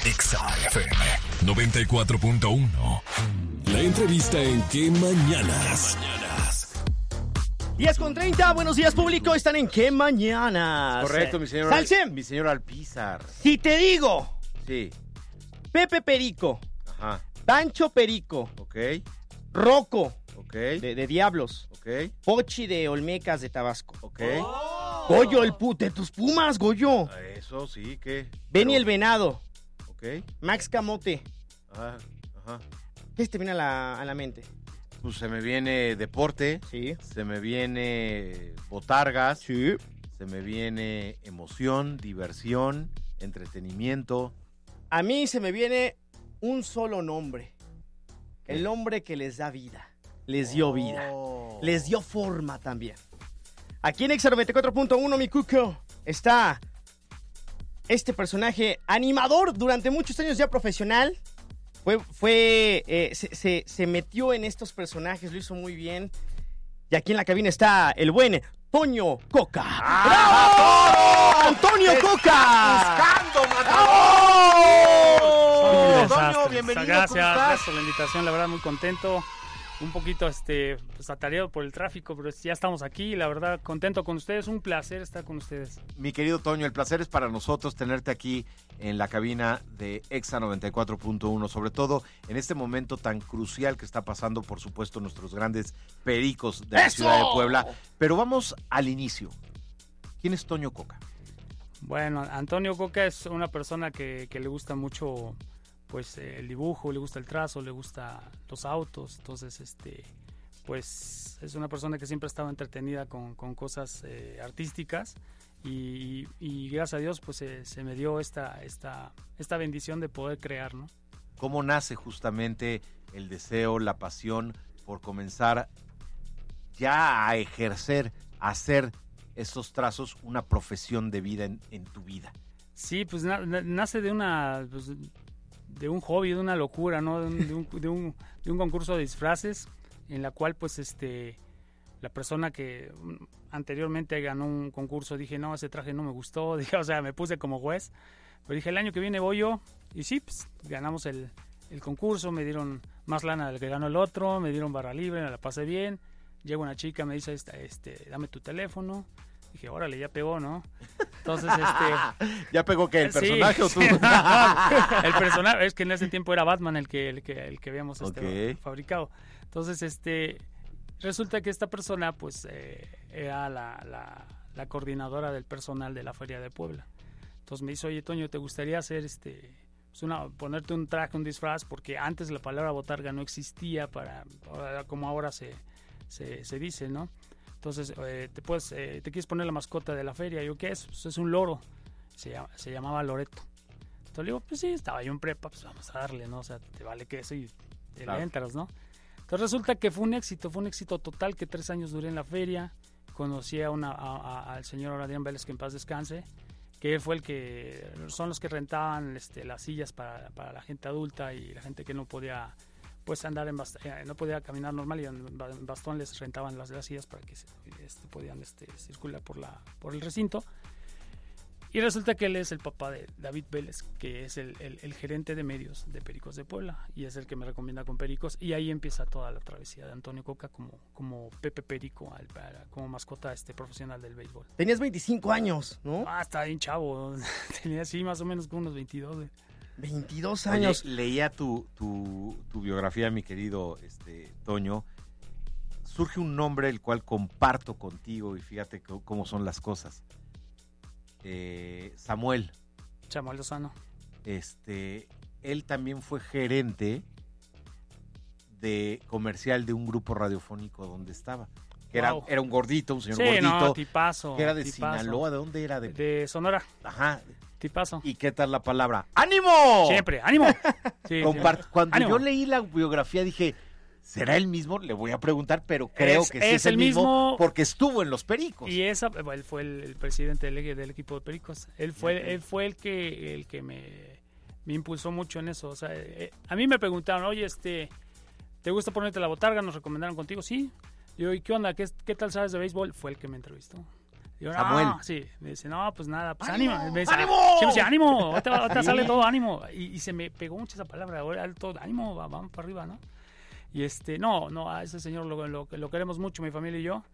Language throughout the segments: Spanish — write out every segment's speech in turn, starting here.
Exa FM 94.1. La entrevista en ¿Qué Mañanas? 10:30, buenos días público, están en ¿Qué Mañanas? Correcto, mi señor. Salse. Mi señor Alpizar. Si te digo, Sí. Pepe Perico, Ajá. Pancho Perico, Ok. Rocco Ok. de Diablos, Ok. Pochi de Olmecas de Tabasco, Ok. Goyo el de tus Pumas, Goyo, Eso sí, ¿qué? Benny el Venado, Ok. Max Camote. Ajá. Ajá. ¿Qué te viene a la mente? Pues se me viene deporte. Sí. Se me viene botargas. Sí. Se me viene emoción, diversión, entretenimiento. A mí se me viene un solo nombre. El hombre que les da vida. Les dio vida. Les dio forma también. Aquí en Exa 94.1, mi cuco, está este personaje animador durante muchos años ya profesional. Se metió en estos personajes, lo hizo muy bien. Y aquí en la cabina está el buen Toño Coca. ¡Bravo! ¡Antonio Coca! ¡Buscando, Toño, Toño, bienvenido. Gracias por la invitación, la verdad muy contento. Un poquito pues atareado por el tráfico, pero ya estamos aquí, la verdad contento con ustedes, un placer estar con ustedes. Mi querido Toño, el placer es para nosotros tenerte aquí en la cabina de Exa 94.1, sobre todo en este momento tan crucial que está pasando, por supuesto, nuestros grandes pericos de la ciudad de Puebla. Pero vamos al inicio. ¿Quién es Toño Coca? Bueno, Antonio Coca es una persona que le gusta mucho pues el dibujo, le gusta el trazo, le gusta los autos, entonces pues es una persona que siempre estaba entretenida con cosas artísticas y gracias a Dios pues se me dio esta bendición de poder crear, ¿no? ¿Cómo nace justamente el deseo, la pasión por comenzar ya a ejercer, a hacer estos trazos una profesión de vida en tu vida? Sí, pues nace de de un hobby, de una locura, ¿no? De un concurso de disfraces en la cual pues la persona que anteriormente ganó un concurso, dije, no, ese traje no me gustó, dije, o sea, me puse como juez, pero dije, el año que viene voy yo, y sí, pues ganamos el concurso, me dieron más lana del que ganó el otro, me dieron barra libre, me la pasé bien, llega una chica, me dice, dame tu teléfono. Dije, órale, ya pegó, ¿no? Entonces, ¿Ya pegó qué? ¿El personaje o tú? Sí, no, el personaje, es que en ese tiempo era Batman el que habíamos fabricado. Entonces, resulta que esta persona, pues, era la coordinadora del personal de la Feria de Puebla. Entonces me dice, oye, Toño, ¿te gustaría hacer pues ponerte un traje, un disfraz? Porque antes la palabra botarga no existía como ahora se dice, ¿no? Entonces, ¿te quieres poner la mascota de la feria? Yo, ¿qué es? Pues es un loro. Se llamaba Loreto. Entonces le digo, pues sí, estaba yo en prepa, pues vamos a darle, ¿no? O sea, te vale que eso y te le entras, ¿no? Entonces resulta que fue un éxito total, que 3 años duré en la feria. Conocí al señor Adrián Vélez, que en paz descanse, que fue son los que rentaban las sillas para la gente adulta y la gente que no podía pues andar no podía caminar normal, y en bastón les rentaban las sillas para que podían circular por el recinto. Y resulta que él es el papá de David Vélez, que es el gerente de medios de Pericos de Puebla, y es el que me recomienda con Pericos, y ahí empieza toda la travesía de Antonio Coca como Pepe Perico, como mascota profesional del béisbol. Tenías 25 años, ¿no? Estaba bien chavo, tenía así más o menos como unos 22, güey. 22 años. Oye, leía tu biografía, mi querido Toño. Surge un nombre el cual comparto contigo y fíjate cómo son las cosas. Samuel Lozano. Él también fue gerente de comercial de un grupo radiofónico donde estaba. Era un gordito, un señor gordito. No, tipazo. Que era de Sinaloa, ¿de dónde era? De Sonora. Ajá. Tipazo. ¿Y qué tal la palabra? ¡Ánimo! Siempre, ¡ánimo! Sí, Cuando ¡ánimo! yo leí la biografía dije, ¿será el mismo? Le voy a preguntar, pero creo que sí es el mismo porque estuvo en los Pericos. Y él fue el presidente del equipo de Pericos. Él fue el que me impulsó mucho en eso. O sea, a mí me preguntaron, oye, ¿te gusta ponerte la botarga? ¿Nos recomendaron contigo? Sí. Yo, ¿y qué onda? ¿Qué tal sabes de béisbol? Fue el que me entrevistó. Y yo, Samuel. no, sí, me dice, no, pues nada, pues ¡Ánimo! ánimo. Me dice, ¡Ánimo! Sí, me dice, ánimo, ahorita Sí. sale todo, ánimo. Y se me pegó mucho esa palabra, todo, ánimo, vamos para arriba, ¿no? Y no, a ese señor lo queremos mucho, mi familia y yo.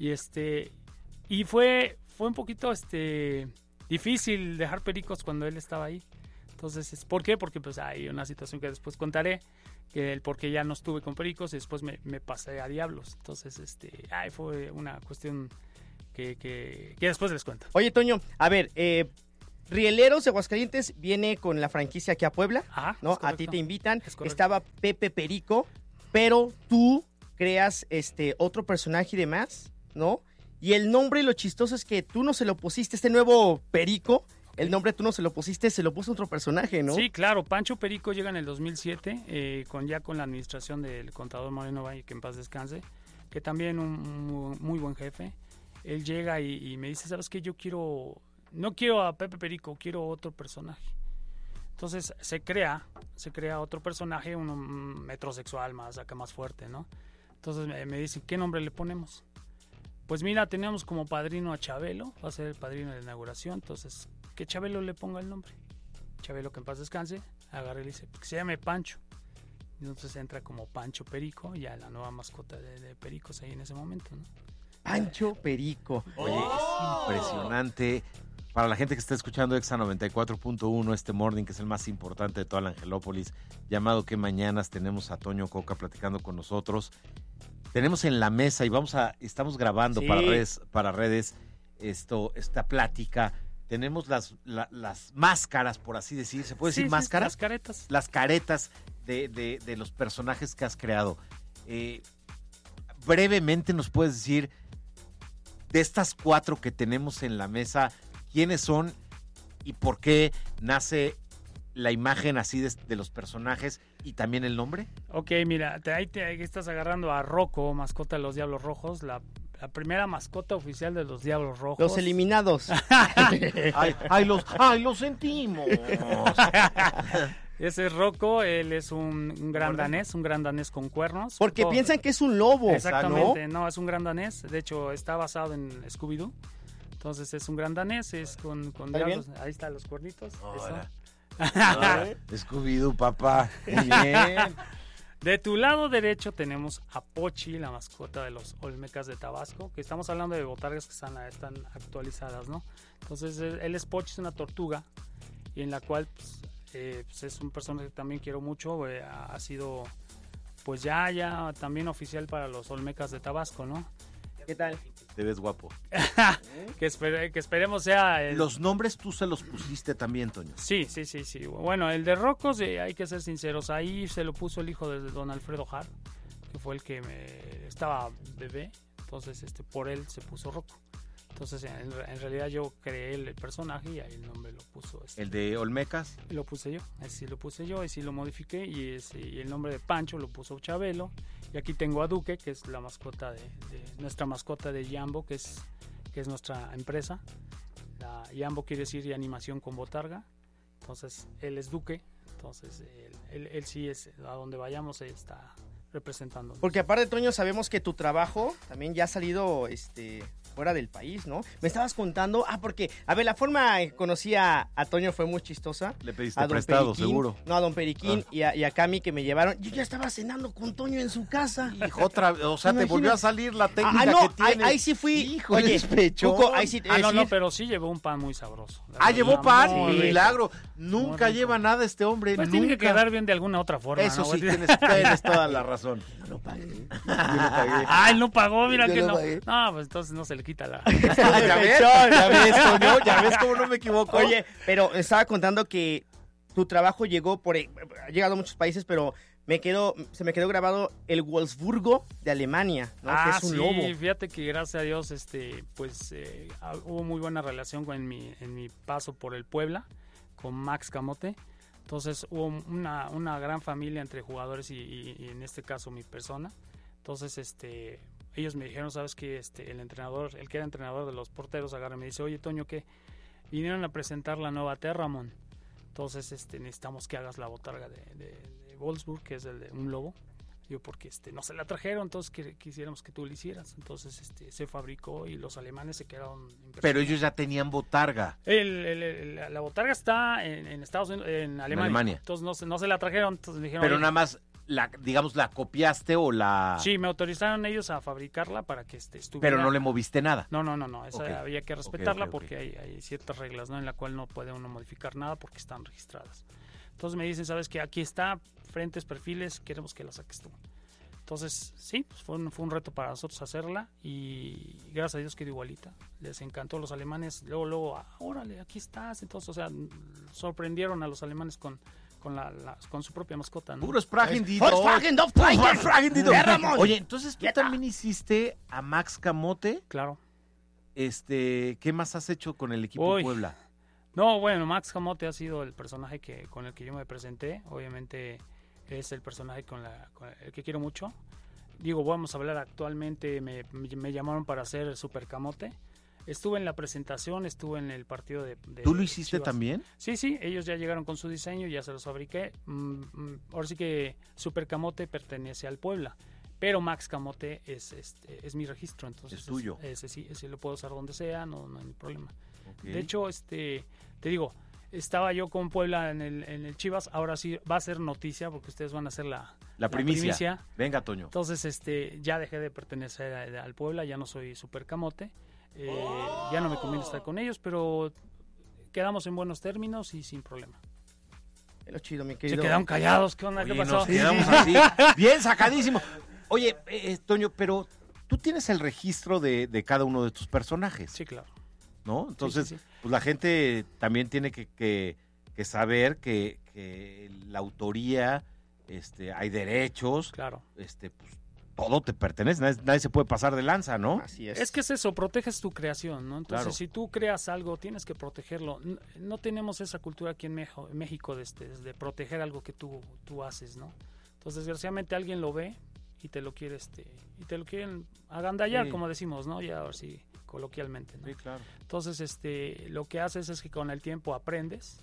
Y fue un poquito, difícil dejar Pericos cuando él estaba ahí. Entonces, ¿por qué? Porque pues hay una situación que después contaré, que el por qué ya no estuve con Pericos y después me pasé a Diablos. Entonces, fue una cuestión que después les cuento. Oye, Toño, a ver, Rieleros de Aguascalientes viene con la franquicia aquí a Puebla, Ajá, ¿no? es correcto. A ti te invitan. Es correcto. Estaba Pepe Perico, pero tú creas otro personaje y demás, ¿no? Y el nombre, lo chistoso es que tú no se lo pusiste, este nuevo Perico, el nombre tú no se lo pusiste, se lo puso otro personaje, ¿no? Sí, claro, Pancho Perico llega en el 2007, con la administración del contador Moreno Valle, que en paz descanse, que también un muy buen jefe. Él llega y me dice, ¿sabes qué? No quiero a Pepe Perico, quiero otro personaje. Entonces se crea otro personaje, uno metrosexual más fuerte, ¿no? Entonces me dicen, ¿qué nombre le ponemos? Pues mira, teníamos como padrino a Chabelo, va a ser el padrino de la inauguración, entonces que Chabelo le ponga el nombre. Chabelo, que en paz descanse, agarra y le dice, que se llame Pancho. Entonces entra como Pancho Perico, ya la nueva mascota de Pericos ahí en ese momento, ¿no? Pancho Perico. Oye, es impresionante. Para la gente que está escuchando Exa 94.1 este morning, que es el más importante de toda la Angelópolis, llamado ¿Qué Mañanas? Tenemos a Toño Coca platicando con nosotros. Tenemos en la mesa y estamos grabando Sí. para redes esta plática. Tenemos las máscaras, por así decir. ¿Se puede decir máscaras? Las caretas. Las caretas de los personajes que has creado. Brevemente nos puedes decir, de estas 4 que tenemos en la mesa, ¿quiénes son y por qué nace la imagen así de los personajes y también el nombre? Ok, mira, ahí estás agarrando a Rocco, mascota de los Diablos Rojos, la primera mascota oficial de los Diablos Rojos. Los eliminados. ¡Ay, lo sentimos! Ese es Rocco, él es un gran danés con cuernos. Porque piensan que es un lobo, Exactamente, no, es un gran danés. De hecho, está basado en Scooby-Doo. Entonces es un gran danés, es con diablos. Ahí están los cuernitos. Scooby-Doo, papá. Muy bien. De tu lado derecho tenemos a Pochi, la mascota de los Olmecas de Tabasco, que estamos hablando de botargas que están actualizadas, ¿no? Entonces él es Pochi, es una tortuga, y en la cual pues es un personaje que también quiero mucho, ha sido pues ya también oficial para los Olmecas de Tabasco, ¿no? ¿Qué tal? Te ves guapo. que esperemos sea... Los nombres tú se los pusiste también, Toño. Sí. Bueno, el de Rocco, hay que ser sinceros, ahí se lo puso el hijo de don Alfredo Har, que fue el que estaba bebé, entonces por él se puso Rocco. Entonces, en realidad yo creé el personaje y ahí el nombre lo puso. ¿El de Olmecas? Lo puse yo, así lo puse yo, así lo modifiqué y el nombre de Pancho lo puso Chabelo. Y aquí tengo a Duque, que es la mascota de nuestra mascota de Yambo, que es nuestra empresa. La Yambo quiere decir animación con botarga. Entonces, él es Duque. Entonces, él sí es, a donde vayamos, él está representando. Porque aparte, Toño, sabemos que tu trabajo también ya ha salido fuera del país, ¿no? Me estabas contando, porque, a ver, la forma en que conocí a Toño fue muy chistosa. Le pediste a don prestado, Periquín, seguro. No, a don Periquín y a Cami que me llevaron. Yo ya estaba cenando con Toño en su casa. Hijo, o sea, te volvió a salir la técnica no, que tienes. ahí sí fui. Hijo, Oye, despechón. Cuco, ahí sí te no, pero sí llevó un pan muy sabroso. Llevó pan, muy rico. milagro. Nunca Muy lleva rico. nada este hombre. Pues nunca. tiene que quedar bien de alguna otra forma. Eso ¿no? sí, tienes toda la razón. No lo pagué. Él no pagó, mira Yo que lo no. pagué. No, pues entonces no se le quita la... ¿Ya ves, Toño? ¿Ya ves cómo no me equivoco? Oye, pero estaba contando que tu trabajo ha llegado a muchos países, pero se me quedó grabado el Wolfsburgo de Alemania, ¿no? Que es un lobo. Fíjate que gracias a Dios, hubo muy buena relación en mi paso por el Puebla, con Max Camote. Entonces hubo una gran familia entre jugadores y en este caso mi persona. Entonces, ellos me dijeron, ¿sabes qué? El que era entrenador de los porteros, agarra y me dice, oye, Toño, ¿qué? Vinieron a presentar la nueva Terramon. Entonces, necesitamos que hagas la botarga de Wolfsburg, que es el de un lobo. porque no se la trajeron, entonces quisiéramos que tú lo hicieras. Entonces se fabricó y los alemanes se quedaron impresionados. Pero ellos ya tenían botarga. La botarga está en Estados Unidos, en Alemania. Entonces no se la trajeron, entonces dijeron... Pero nada más, la copiaste o la... Sí, me autorizaron ellos a fabricarla para que estuviera... Pero no le moviste nada. No, esa Okay. había que respetarla Okay. porque hay ciertas reglas, ¿no? En la cual no puede uno modificar nada porque están registradas. Entonces me dicen, ¿sabes qué? Aquí está, frentes, perfiles, queremos que la saques tú. Entonces, sí, pues fue un reto para nosotros hacerla y gracias a Dios quedó igualita. Les encantó a los alemanes. Luego, órale, aquí estás. Entonces, o sea, sorprendieron a los alemanes con su propia mascota, ¿no? Puro Spragen Volkswagen Dove Tiger. Oye, entonces tú también hiciste a Max Camote. Claro. ¿Qué más has hecho con el equipo Puebla? No, bueno, Max Camote ha sido el personaje con el que yo me presenté. Obviamente es el personaje con el que quiero mucho. Digo, vamos a hablar actualmente, me llamaron para hacer Super Camote. Estuve en la presentación, estuve en el partido de ¿Tú lo hiciste Chivas. también? Sí, ellos ya llegaron con su diseño, ya se los fabriqué. Ahora sí que Super Camote pertenece al Puebla, pero Max Camote es mi registro, entonces es tuyo. Ese lo puedo usar donde sea, no hay problema. Okay. De hecho, te digo, estaba yo con Puebla en el Chivas, ahora sí va a ser noticia porque ustedes van a hacer la primicia. Venga, Toño. Entonces, ya dejé de pertenecer al Puebla, ya no soy Super Camote, ya no me conviene estar con ellos, pero quedamos en buenos términos y sin problema. Lo chido, mi querido. Se quedaron callados, ¿qué onda? ¿Qué pasó? Nos quedamos así, bien sacadísimo. Oye, Toño, pero tú tienes el registro de cada uno de tus personajes. Sí, claro. ¿No? Entonces, sí. Pues la gente también tiene que saber que la autoría, hay derechos, Claro. pues todo te pertenece, nadie se puede pasar de lanza, ¿no? Así es. Es que es eso, proteges tu creación, ¿no? Entonces, Claro. si tú creas algo, tienes que protegerlo. No tenemos esa cultura aquí en México de proteger algo que tú haces, ¿no? Entonces, desgraciadamente alguien lo ve y te lo quiere quieren agandallar, Sí. como decimos, ¿no? Ya así coloquialmente, ¿no? Sí, claro. Entonces, lo que haces es que con el tiempo aprendes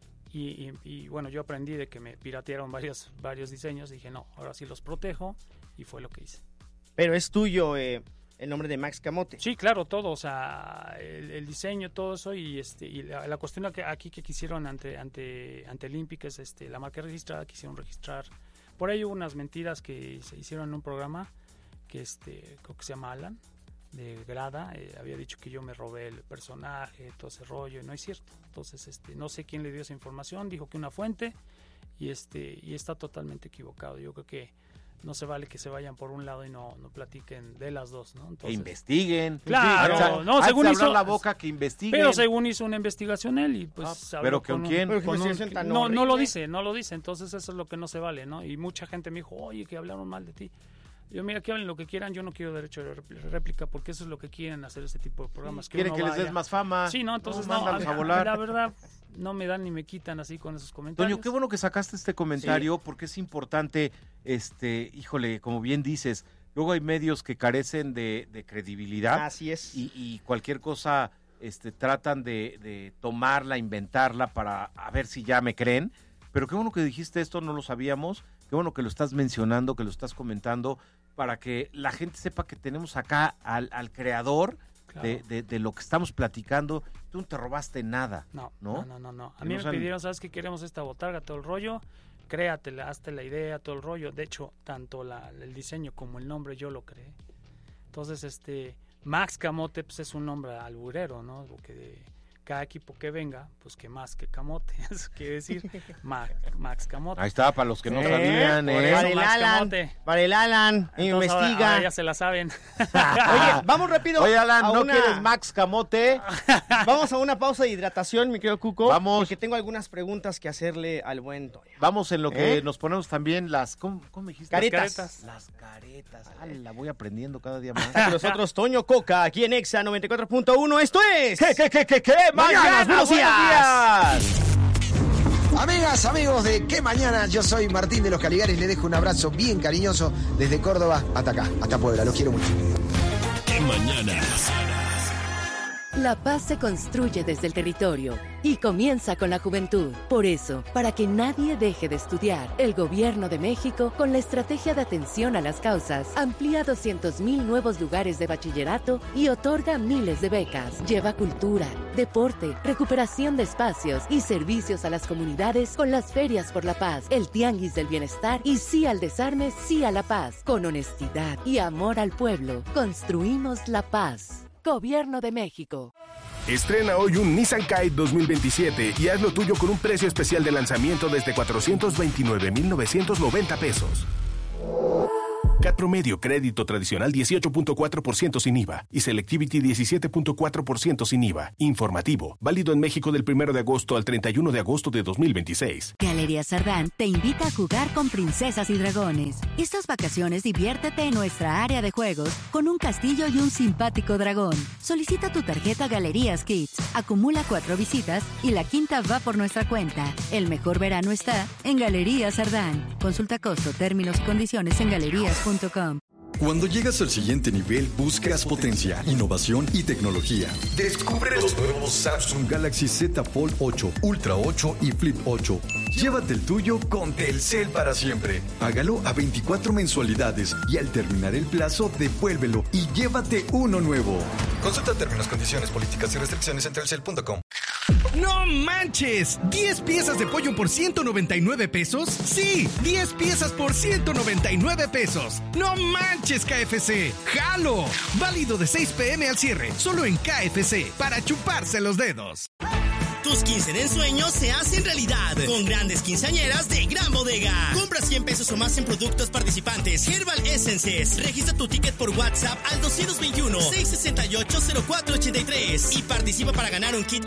y bueno, yo aprendí de que me piratearon varios diseños, dije, no, ahora sí los protejo y fue lo que hice. Pero es tuyo el nombre de Max Camote. Sí, claro, todo, o sea, el diseño, todo eso y la cuestión que quisieron ante el INPI, que es la marca registrada, quisieron registrar. Por ahí hubo unas mentiras que se hicieron en un programa que creo que se llama Alan, de Grada, había dicho que yo me robé el personaje, todo ese rollo, y no es cierto. Entonces, no sé quién le dio esa información, dijo que una fuente y está totalmente equivocado. Yo creo que no se vale que se vayan por un lado y no platiquen de las dos, ¿no? Entonces, Que investiguen. Claro, no, según hizo hizo la boca, que investiguen. pero según hizo una investigación él y pues habló pero ¿con quién? Pero que investigación tan no horrible. lo dice, entonces eso es lo que no se vale, ¿no? Y mucha gente me dijo, oye, que hablaron mal de ti. Yo, mira, que hablen lo que quieran, yo no quiero derecho de réplica porque eso es lo que quieren hacer este tipo de programas. Quieren que les des más fama. Sí, no, entonces no, mándalos a volar. la verdad no me dan ni me quitan así con esos comentarios. Toño, qué bueno que sacaste este comentario porque es importante, híjole, como bien dices, luego hay medios que carecen de credibilidad. Así es. Y cualquier cosa tratan de tomarla, inventarla para a ver si ya me creen. Pero qué bueno que dijiste esto, no lo sabíamos. Qué bueno que lo estás mencionando, que lo estás comentando, para que la gente sepa que tenemos acá al creador Claro. de lo que estamos platicando. Tú no te robaste nada. No. ¿No? A mí me pidieron, ¿sabes qué? Queremos esta botarga, todo el rollo. Créatela, hazte la idea, todo el rollo. De hecho, tanto el diseño como el nombre yo lo creé. Entonces, Max Camote pues, es un nombre alburero, ¿no? Porque cada equipo que venga, pues que más que Camote. Eso quiere decir Max Camote. Ahí está, para los que no Sí, sabían. por Para el Max Alan, Camote. para el Alan, Entonces, investiga. ahora ya se la saben. Oye, vamos rápido. Oye, Alan, a ¿no una- quieres Max Camote? Vamos a una pausa de hidratación, mi querido Cuco. Vamos. Porque tengo algunas preguntas que hacerle al buen Toño. Vamos en lo que nos ponemos también las... ¿Cómo me dijiste? Caretas. Las caretas. La voy aprendiendo cada día más. Está con nosotros Toño Coca, aquí en Exa 94.1. Esto es... ¿Qué? Mañanas, buenos días. Amigas, amigos de ¿Qué Mañana? Yo soy Martín de los Caligares. Le dejo un abrazo bien cariñoso desde Córdoba hasta acá, hasta Puebla. Los quiero mucho. ¡Qué mañanas! La paz se construye desde el territorio y comienza con la juventud. Por eso, para que nadie deje de estudiar, el Gobierno de México, con la estrategia de atención a las causas, amplía 200,000 nuevos lugares de bachillerato y otorga miles de becas. Lleva cultura, deporte, recuperación de espacios y servicios a las comunidades con las ferias por la paz, el tianguis del bienestar y sí al desarme, sí a la paz. Con honestidad y amor al pueblo, construimos la paz. Gobierno de México. Estrena hoy un Nissan Kite 2027 y haz lo tuyo con un precio especial de lanzamiento desde 429,990 pesos. CAT promedio, crédito tradicional 18.4% sin IVA y Selectivity 17.4% sin IVA. Informativo, válido en México del 1 de agosto al 31 de agosto de 2026. Galerías Sardán te invita a jugar con princesas y dragones. Estas vacaciones diviértete en nuestra área de juegos con un castillo y un simpático dragón. Solicita tu tarjeta Galerías Kids, acumula 4 visitas y la quinta va por nuestra cuenta. El mejor verano está en Galerías Sardán. Consulta costo, términos y condiciones en galerías.com. Cuando llegas al siguiente nivel, buscas potencia, innovación y tecnología. Descubre los nuevos Samsung Galaxy Z Fold 8, Ultra 8 y Flip 8. Llévate el tuyo con Telcel para siempre. Págalo a 24 mensualidades y al terminar el plazo, devuélvelo y llévate uno nuevo. Consulta términos, condiciones, políticas y restricciones en telcel.com. ¡No manches! ¿10 piezas de pollo por 199 pesos? ¡Sí! 10 piezas por 199 pesos. ¡No manches, KFC! ¡Jalo! Válido de 6 p.m. al cierre, solo en KFC, para chuparse los dedos. Tus 15 de ensueño se hacen realidad con grandes quinceañeras de Gran Bodega. Compra 100 pesos o más en productos participantes Herbal Essences. Registra tu ticket por WhatsApp al 221-668-0483 y participa para ganar un kit